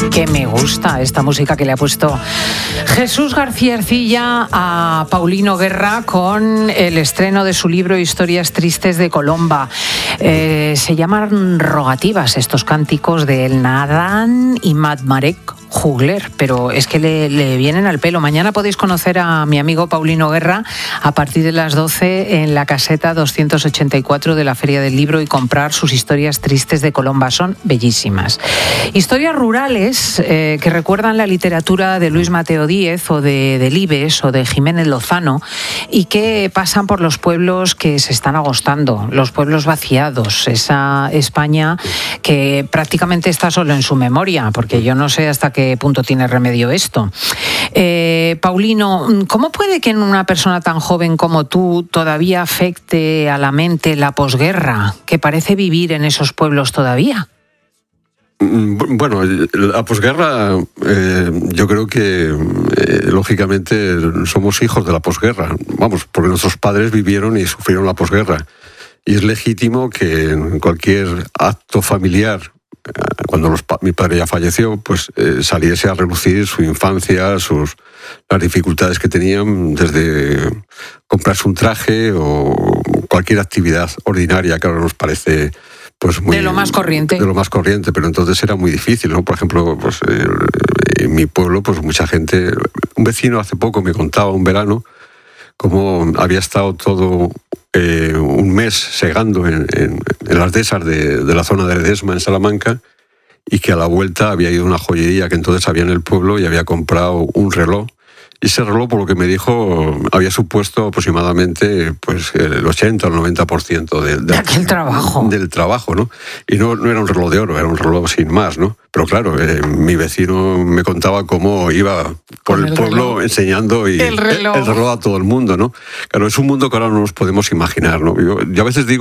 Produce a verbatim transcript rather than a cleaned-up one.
Que me gusta esta música que le ha puesto Jesús García Ercilla a Paulino Guerra con el estreno de su libro Historias tristes de Colomba. Eh, se llaman rogativas estos cánticos de El Nadan y Marek Jugler, pero es que le, le vienen al pelo. Mañana podéis conocer a mi amigo Paulino Guerra a partir de las doce en la caseta doscientos ochenta y cuatro de la Feria del Libro y comprar sus historias tristes de Colomba. Son bellísimas. Historias rurales eh, que recuerdan la literatura de Luis Mateo Díez o de Delibes o de Jiménez Lozano y que pasan por los pueblos que se están agostando, los pueblos vaciados, esa España que prácticamente está solo en su memoria, porque yo no sé hasta qué punto tiene remedio esto. Eh, Paulino, ¿cómo puede que en una persona tan joven como tú todavía afecte a la mente la posguerra, que parece vivir en esos pueblos todavía? Bueno, la posguerra, eh, yo creo que, eh, lógicamente, somos hijos de la posguerra. Vamos, porque nuestros padres vivieron y sufrieron la posguerra. Y es legítimo que en cualquier acto familiar, cuando los, mi padre ya falleció, pues eh, saliese a relucir su infancia, sus, las dificultades que tenían desde comprarse un traje o cualquier actividad ordinaria que ahora nos parece pues muy, de lo más corriente. De lo más corriente, pero entonces era muy difícil, ¿no? Por ejemplo, pues, eh, en mi pueblo, pues mucha gente... Un vecino hace poco me contaba un verano cómo había estado todo eh, un mes segando en, en, en las dehesas de, de la zona de Ledesma, en Salamanca, y que a la vuelta había ido a una joyería que entonces había en el pueblo y había comprado un reloj. Y ese reloj, por lo que me dijo, había supuesto aproximadamente pues, el ochenta o el noventa por ciento del, del, aquel trabajo. del trabajo, ¿no? Y no, no era un reloj de oro, era un reloj sin más, ¿no? Pero claro, eh, mi vecino me contaba cómo iba por el, el pueblo reloj. enseñando y el reloj. El, el reloj a todo el mundo, ¿no? Claro, es un mundo que ahora no nos podemos imaginar, ¿no? Yo, yo a veces digo